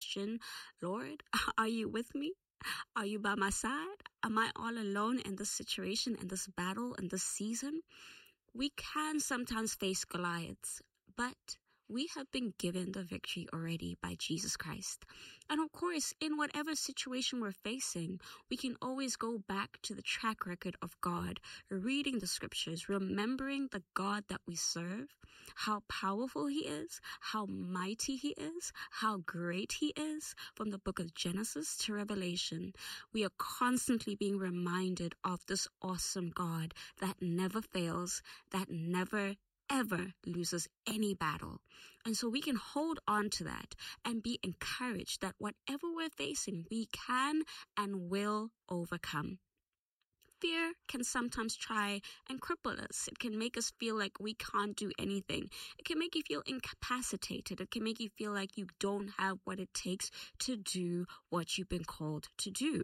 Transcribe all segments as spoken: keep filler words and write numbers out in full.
question, Lord, are you with me? Are you by my side? Am I all alone in this situation, in this battle, in this season? We can sometimes face Goliaths, but we have been given the victory already by Jesus Christ. And of course, in whatever situation we're facing, we can always go back to the track record of God, reading the scriptures, remembering the God that we serve, how powerful he is, how mighty he is, how great he is. From the book of Genesis to Revelation, we are constantly being reminded of this awesome God that never fails, that never ever loses any battle. And so we can hold on to that and be encouraged that whatever we're facing, we can and will overcome. Fear can sometimes try and cripple us. It can make us feel like we can't do anything. It can make you feel incapacitated. It can make you feel like you don't have what it takes to do what you've been called to do.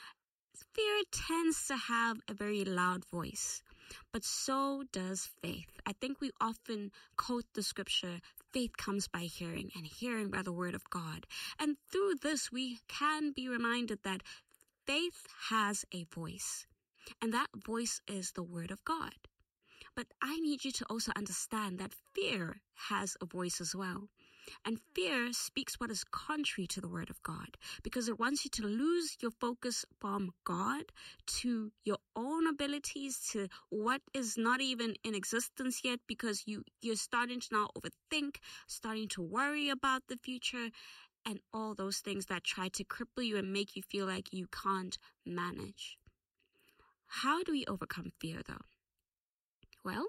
Fear tends to have a very loud voice, but so does faith. I think we often quote the scripture, faith comes by hearing, and hearing by the word of God. And through this, we can be reminded that faith has a voice, and that voice is the word of God. But I need you to also understand that fear has a voice as well. And fear speaks what is contrary to the word of God, because it wants you to lose your focus from God to your own abilities, to what is not even in existence yet, because you, you're starting to now overthink, starting to worry about the future, and all those things that try to cripple you and make you feel like you can't manage. How do we overcome fear, though? Well,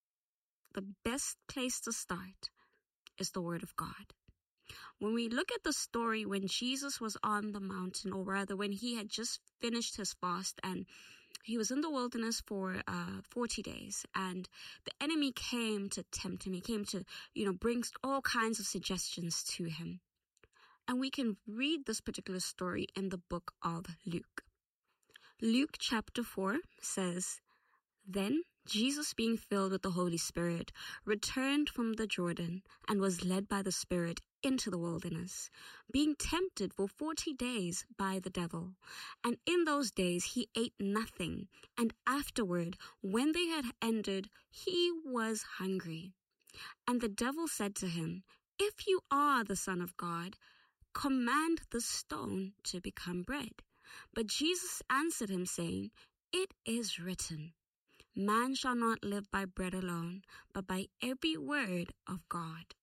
the best place to start is the word of God. When we look at the story when Jesus was on the mountain, or rather when he had just finished his fast and he was in the wilderness for uh, forty days, and the enemy came to tempt him. He came to, you know, bring all kinds of suggestions to him. And we can read this particular story in the book of Luke. Luke chapter four says, "Then Jesus, being filled with the Holy Spirit, returned from the Jordan and was led by the Spirit into the wilderness, being tempted for forty days by the devil. And in those days he ate nothing, and afterward, when they had ended, he was hungry. And the devil said to him, 'If you are the Son of God, command the stone to become bread.' But Jesus answered him, saying, 'It is written, man shall not live by bread alone, but by every word of God.'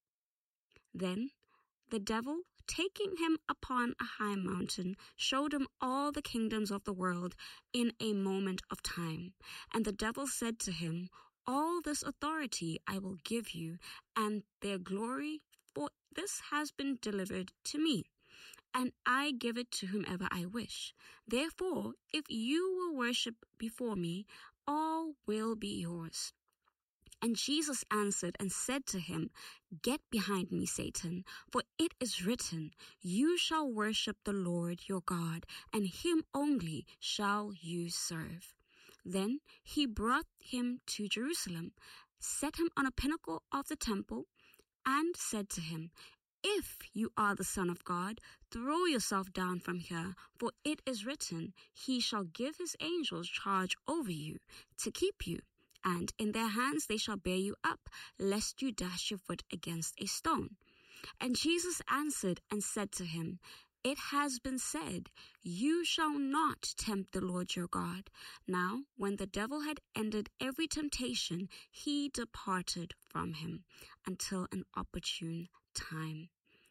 Then the devil, taking him upon a high mountain, showed him all the kingdoms of the world in a moment of time. And the devil said to him, 'All this authority I will give you, and their glory, for this has been delivered to me, and I give it to whomever I wish. Therefore, if you will worship before me, all will be yours.' And Jesus answered and said to him, 'Get behind me, Satan, for it is written, you shall worship the Lord your God, and him only shall you serve.' Then he brought him to Jerusalem, set him on a pinnacle of the temple, and said to him, 'If you are the Son of God, throw yourself down from here, for it is written, he shall give his angels charge over you to keep you, and in their hands they shall bear you up, lest you dash your foot against a stone.' And Jesus answered and said to him, 'It has been said, you shall not tempt the Lord your God.' Now, when the devil had ended every temptation, he departed from him until an opportune time."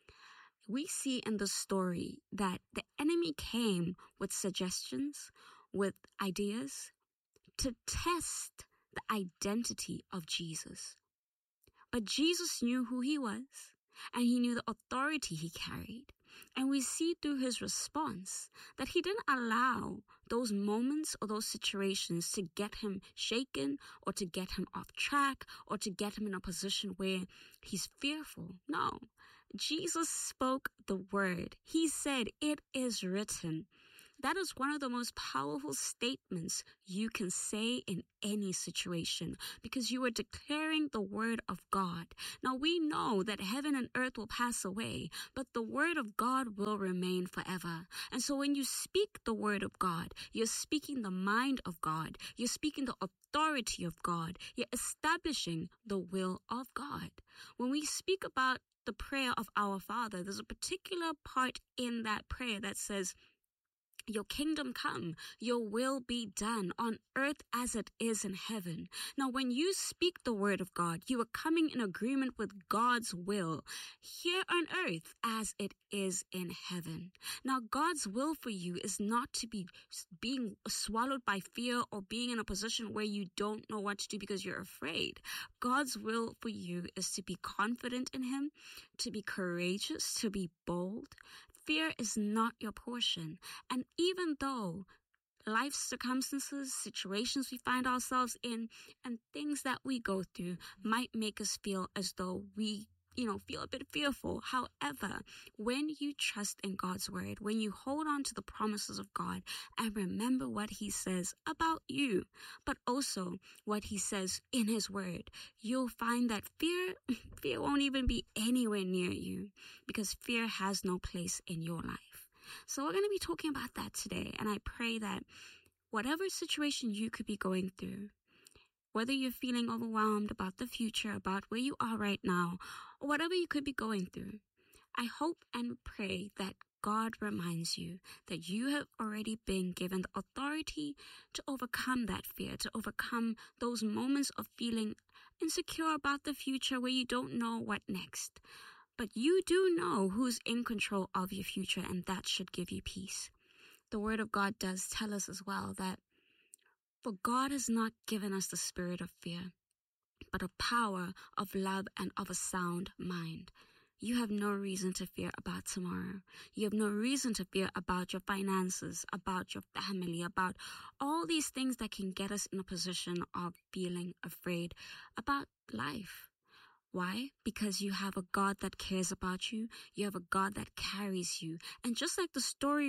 We see in the story that the enemy came with suggestions, with ideas, to test the identity of Jesus. But Jesus knew who he was, and he knew the authority he carried. And we see through his response that he didn't allow those moments or those situations to get him shaken or to get him off track or to get him in a position where he's fearful. No, Jesus spoke the word. He said, "It is written." That is one of the most powerful statements you can say in any situation, because you are declaring the word of God. Now, we know that heaven and earth will pass away, but the word of God will remain forever. And so when you speak the word of God, you're speaking the mind of God. You're speaking the authority of God. You're establishing the will of God. When we speak about the prayer of our Father, there's a particular part in that prayer that says, your kingdom come, your will be done on earth as it is in heaven. Now, when you speak the word of God, you are coming in agreement with God's will here on earth as it is in heaven. Now, God's will for you is not to be being swallowed by fear or being in a position where you don't know what to do because you're afraid. God's will for you is to be confident in Him, to be courageous, to be bold. Fear is not your portion. And even though life circumstances, situations we find ourselves in, and things that we go through might make us feel as though we, you know, feel a bit fearful. However, when you trust in God's word, when you hold on to the promises of God and remember what He says about you, but also what He says in His word, you'll find that fear, fear won't even be anywhere near you, because fear has no place in your life. So we're going to be talking about that today. And I pray that whatever situation you could be going through, whether you're feeling overwhelmed about the future, about where you are right now, or whatever you could be going through, I hope and pray that God reminds you that you have already been given the authority to overcome that fear, to overcome those moments of feeling insecure about the future where you don't know what next. But you do know who's in control of your future, and that should give you peace. The Word of God does tell us as well that for God has not given us the spirit of fear, but of power, of love, and of a sound mind. You have no reason to fear about tomorrow. You have no reason to fear about your finances, about your family, about all these things that can get us in a position of feeling afraid about life. Why? Because you have a God that cares about you. You have a God that carries you. And just like the story